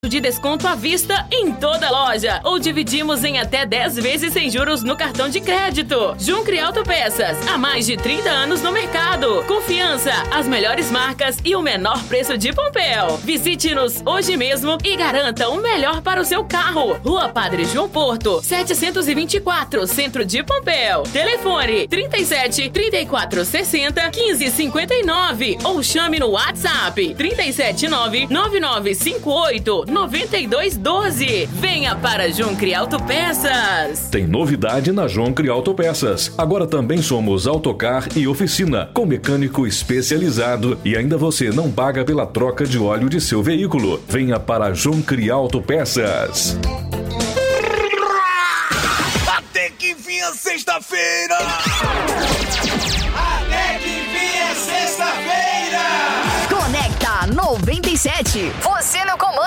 de desconto à vista em toda loja ou dividimos em até 10 vezes sem juros no cartão de crédito. Juncre Autopeças, há mais de 30 anos no mercado. Confiança, as melhores marcas e o menor preço de Pompéu. Visite-nos hoje mesmo e garanta o melhor para o seu carro. Rua Padre João Porto, 724, Centro de Pompéu. Telefone 37 34 60 15 59 ou chame no WhatsApp 379 9958 9212. Venha para Juncre Autopeças. Tem novidade na Juncre Autopeças. Agora também somos autocar e oficina, com mecânico especializado, e ainda você não paga pela troca de óleo de seu veículo. Venha para Juncre Autopeças. Até que enfim a sexta-feira! Até que enfim é sexta-feira! Conecta 97. Você no comando.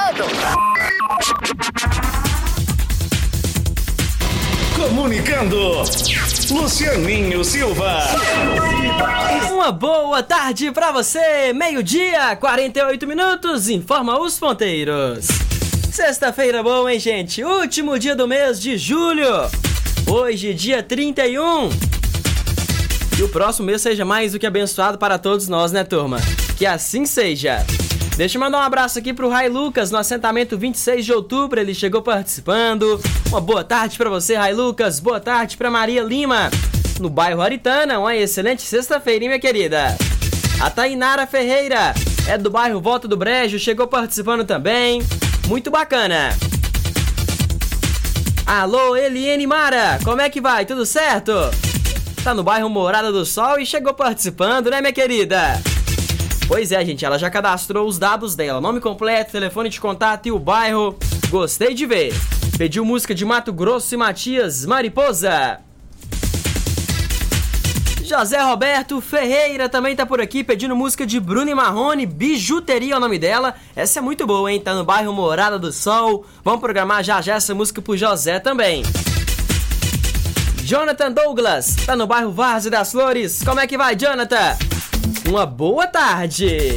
Comunicando, Lucianinho Silva. Uma boa tarde pra você. 12h, 48 minutos. Informa os ponteiros. Sexta-feira boa, hein, gente? Último dia do mês de julho. Hoje, dia 31. E o próximo mês seja mais do que abençoado para todos nós, né, turma? Que assim seja. Deixa eu mandar um abraço aqui pro Rai Lucas, no assentamento 26 de outubro, ele chegou participando. Uma boa tarde pra você, Rai Lucas. Boa tarde pra Maria Lima, no bairro Aritana. Uma excelente sexta-feira, hein, minha querida? A Tainara Ferreira, é do bairro Volta do Brejo, chegou participando também. Muito bacana. Alô, Eliane Mara, como é que vai? Tudo certo? Tá no bairro Morada do Sol e chegou participando, né, minha querida? Pois é, gente, ela já cadastrou os dados dela, nome completo, telefone de contato e o bairro. Gostei de ver. Pediu música de Mato Grosso e Matias, Mariposa. José Roberto Ferreira também tá por aqui, pedindo música de Bruno e Marrone, Bijuteria é o nome dela. Essa é muito boa, hein? Tá no bairro Morada do Sol. Vamos programar já essa música pro José também. Jonathan Douglas, tá no bairro Várzea das Flores. Como é que vai, Jonathan? Uma boa tarde.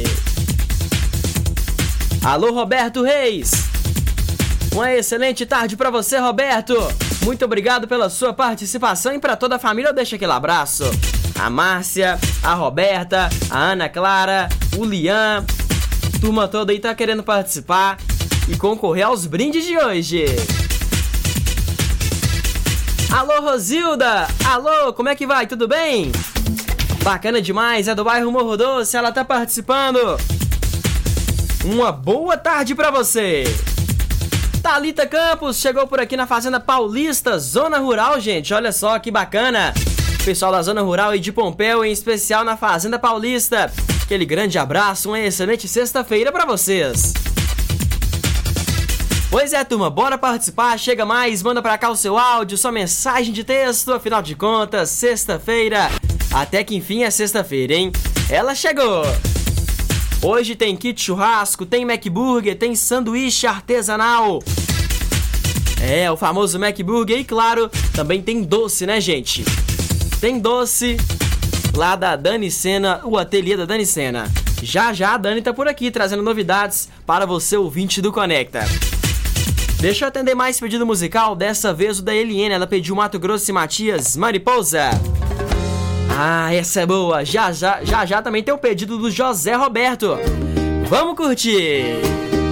Alô, Roberto Reis. Uma excelente tarde pra você, Roberto. Muito obrigado pela sua participação e pra toda a família eu deixo aquele abraço. A Márcia, a Roberta, a Ana Clara, o Lian. Turma toda aí tá querendo participar e concorrer aos brindes de hoje. Alô, Rosilda. Alô, como é que vai? Tudo bem? Bacana demais, é do bairro Morro Doce, ela tá participando. Uma boa tarde pra você. Thalita Campos chegou por aqui na Fazenda Paulista, Zona Rural, gente, olha só que bacana. Pessoal da Zona Rural e de Pompéu, em especial na Fazenda Paulista. Aquele grande abraço, uma excelente sexta-feira pra vocês. Pois é, turma, bora participar, chega mais, manda pra cá o seu áudio, sua mensagem de texto, afinal de contas, sexta-feira. Até que enfim é sexta-feira, hein? Ela chegou! Hoje tem kit churrasco, tem McBurger, tem sanduíche artesanal. É, o famoso McBurger e, claro, também tem doce, né, gente? Tem doce lá da Dani Sena, o ateliê da Dani Sena. Já a Dani tá por aqui, trazendo novidades para você, ouvinte do Conecta. Deixa eu atender mais pedido musical, dessa vez o da Eliane, ela pediu Mato Grosso e Matias, Mariposa. Ah, essa é boa. Já também tem o pedido do José Roberto. Vamos curtir!